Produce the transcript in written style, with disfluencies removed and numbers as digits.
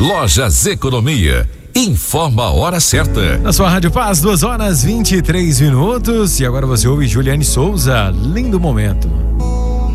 Lojas Economia. Informa a hora certa. Na sua Rádio Paz, 2 horas 23 minutos. E agora você ouve Juliane Souza, Lindo Momento.